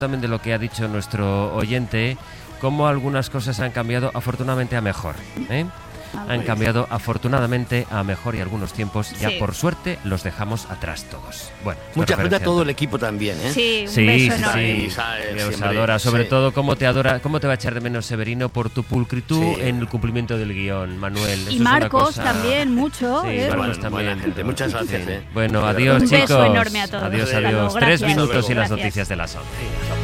también de lo que ha dicho nuestro oyente, cómo algunas cosas han cambiado afortunadamente a mejor, ¿eh? Han cambiado afortunadamente a mejor y algunos tiempos ya por suerte los dejamos atrás todos. Bueno, mucha gente a todo el equipo también, ¿eh? Sí, un beso enorme. Que os adora, sobre todo cómo te adora, cómo te va a echar de menos Severino por tu pulcritud en el cumplimiento del guión, Manuel. Y Marcos también mucho. Sí, Marcos también. Gente. Muchas gracias. Bueno, adiós, chicos. Un beso enorme a todos. Adiós. Hasta luego. 3 Gracias. minutos y las Gracias. noticias de las 11.